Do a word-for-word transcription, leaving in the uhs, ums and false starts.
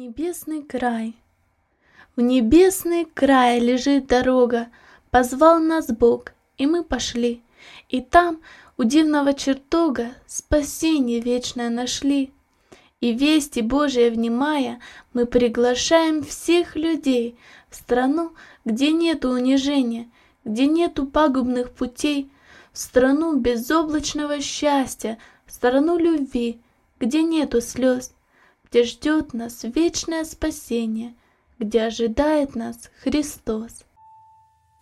небесный край. В небесный край лежит дорога, позвал нас Бог, и мы пошли. И там, у дивного чертога, спасение вечное нашли. И вести Божие внимая, мы приглашаем всех людей в страну, где нету унижения, где нету пагубных путей, в страну безоблачного счастья, в страну любви, где нету слез, где ждет нас вечное спасение, где ожидает нас Христос.